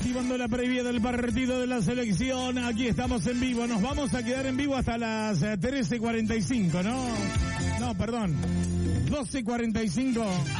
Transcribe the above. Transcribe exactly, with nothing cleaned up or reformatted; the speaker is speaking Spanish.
activando la previa del partido de la selección. Aquí estamos en vivo. Nos vamos a quedar en vivo hasta las trece cuarenta y cinco, ¿no? No, perdón. doce cuarenta y cinco.